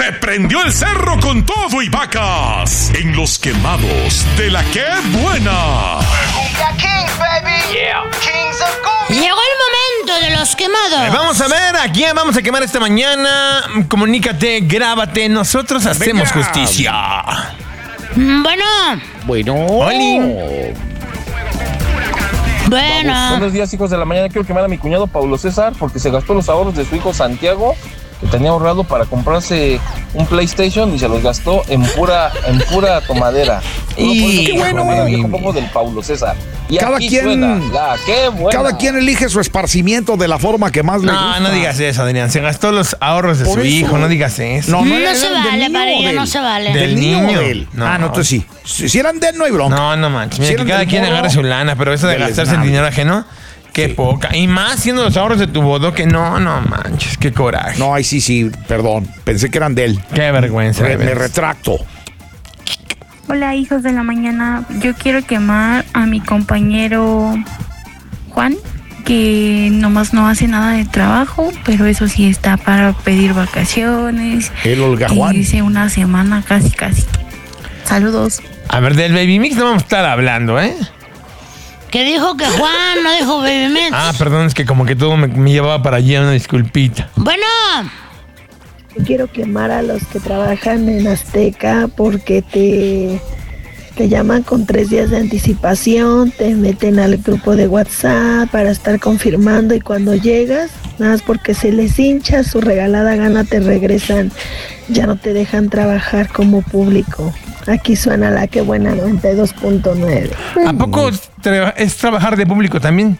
Se prendió el cerro con todo y vacas en Los Quemados de la ¡Qué Buena! Kings, baby. Yeah. Kings of Cumbia. Llegó el momento de Los Quemados. Vamos a ver a quién vamos a quemar esta mañana. Comunícate, grábate. Nosotros hacemos justicia. Bueno. Oli. Bueno. Buenos días, hijos de la mañana. Quiero quemar a mi cuñado Paulo César porque se gastó los ahorros de su hijo Santiago, que tenía ahorrado para comprarse un PlayStation, y se los gastó en pura tomadera. Y qué bueno. Un poco del Paulo César. Y Cada aquí quien- suena la ¡Qué Buena! Cada quien elige su esparcimiento de la forma que más le gusta. No digas eso, Adrián. Se gastó los ahorros de Por su eso. hijo. No digas eso. No No era se del vale, niño para o ella del- no se vale. Del ¿Del niño niño. o de él? No. No, entonces sí. Si eran de él, no hay bronca. No manches. Mira, Si que eran cada del quien morro, agarre su lana, pero eso de del gastarse el esnable. dinero ajeno, qué poca. Y más siendo los ahorros de tu bodo, que no manches, qué coraje. No, ahí sí, perdón. Pensé que eran de él. Qué vergüenza. de Me veras. retracto. Hola, hijos de la mañana. Yo quiero quemar a mi compañero Juan, que nomás no hace nada de trabajo, pero eso sí está para pedir vacaciones. El Olga Y Juan. dice una semana casi. Saludos. A ver, del Baby Mix no vamos a estar hablando, ¿eh? Que dijo que Juan, no dijo Baby Mix. Ah, perdón, es que como que todo me llevaba para allá, una disculpita. Bueno. Yo quiero quemar a los que trabajan en Azteca porque te llaman con 3 días de anticipación, te meten al grupo de WhatsApp para estar confirmando, y cuando llegas, nada más porque se les hincha su regalada gana, te regresan, ya no te dejan trabajar como público. Aquí suena la ¡Qué Buena 92.9. ¿A poco es trabajar de público también?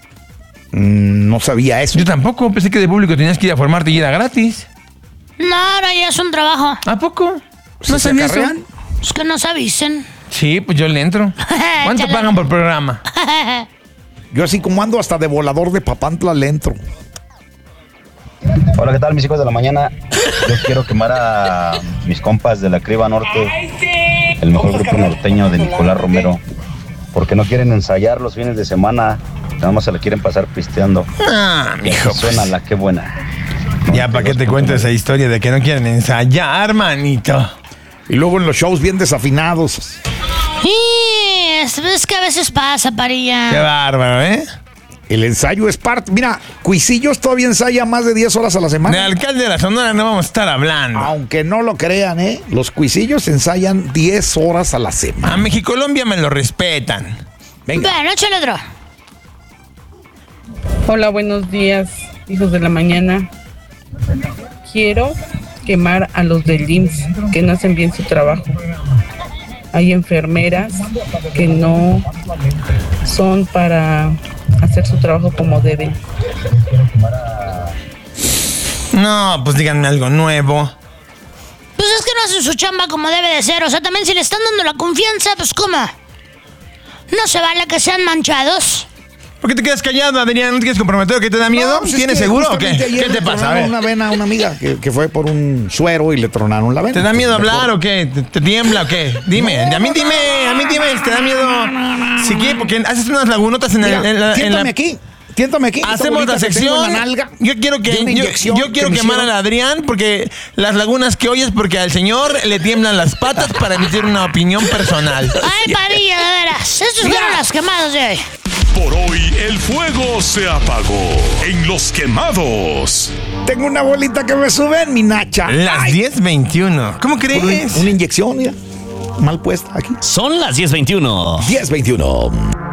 No sabía eso. Yo tampoco, pensé que de público tenías que ir a formarte y era gratis. No, ahora ya es un trabajo. ¿A poco? ¿Se ¿No sabía eso? acarrean? Es que nos avisen. Sí, pues yo le entro. ¿Cuánto Échale. pagan por programa? Yo así como ando hasta de volador de Papantla le entro. Hola, ¿qué tal, mis hijos de la mañana? Yo quiero quemar a mis compas de la Criba Norte, el mejor grupo norteño de Nicolás Romero, porque no quieren ensayar los fines de semana, nada más se la quieren pasar pisteando. Ah, Y mijo. así suena la ¡Qué Buena! Ya, ¿para qué te cuento esa historia de que no quieren ensayar, manito? Y luego en los shows bien desafinados. Y es que a veces pasa, Qué Parilla. bárbaro, ¿eh? El ensayo es parte. Mira, Cuisillos todavía ensaya más de 10 horas a la De semana. alcalde de la Sonora no vamos a estar hablando. Aunque no lo crean, ¿eh? Los Cuisillos ensayan 10 horas a la semana. A Mexicolombia me lo respetan. Venga. Bueno, échale otro. Hola, buenos días, hijos de la mañana. Quiero quemar a los del IMSS que no hacen bien su trabajo. Hay enfermeras que no son para hacer su trabajo como deben. No, pues díganme algo nuevo. Pues es que no hacen su chamba como debe de ser. O sea, también si le están dando la confianza, pues ¿cómo? No se vale que sean manchados. ¿Por qué te quedas callado, Adrián? ¿No te quieres comprometer? ¿Que te da miedo? Pues es ¿Tienes que seguro o qué? justamente ayer ¿Qué te le pasa? A tronaron ver. una vena a una amiga que fue por un suero y le tronaron la vena. ¿Te da miedo Entonces, hablar mejor- o qué? ¿Te tiembla o qué? Dime, a mí dime, ¿te da miedo? Sí, ¿qué? Porque haces unas lagunotas en, Mira, en la... tiéntame aquí. Tiéntame aquí. esta Hacemos bolita la que tengo sección. en la nalga, Yo quiero de una que inyección yo quiero que me quemar hicieron. al Adrián porque las lagunas que oyes porque al señor le tiemblan las patas para emitir una opinión personal. Ay, Parilla, de veras. Estos fueron los quemados de hoy. Por hoy el fuego se apagó en Los Quemados. Tengo una bolita que me sube en mi nacha. Las Ay, 10:21. ¿Cómo por crees? una inyección, mira. Mal puesta aquí. Son las 10:21. 10:21.